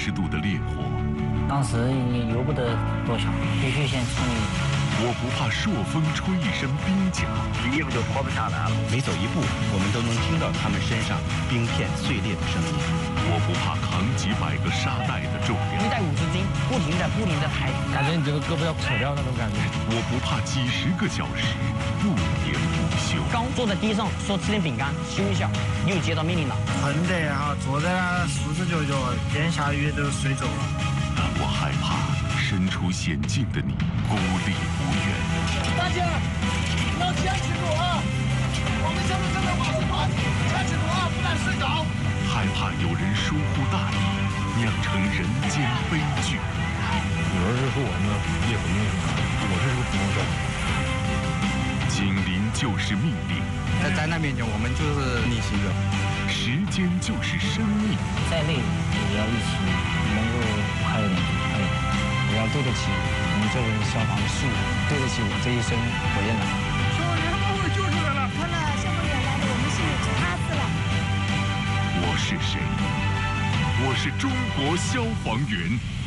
度的烈火。 当时也由不得多想，必须先处理。 我不怕朔风吹一身冰甲， 衣服就脱不下来了。 每走一步，我们都能听到他们身上冰片碎裂的声音。 我不怕扛几百个沙袋的重量， 一袋50斤，不停地抬， 感觉你这个胳膊要扯掉那种感觉。 我不怕几10个小时不眠不休。 刚坐在地上说吃点饼干休一下，又接到命令了， 疼的哈，坐在那舒舒脚脚，边下雨都睡着了。 但我害怕身处险境的你孤立无援。 大姐，要坚持住啊！我们现在正在瓦斯团，坚持住啊，不敢睡着。 害怕有人疏忽大意，酿成人间悲剧。 女儿是和我们业魂的，我是个普通小伙。 紧邻就是命令， 在那面前，我们就是逆行者。 时间就是生命， 再累也要一起能够快一点就快一点。 我要对得起你们这位消防术，对得起我这一身火焰的。 消防员把我救出来了。 他们消防员来的，我们是8次了。 我是谁？我是中国消防员。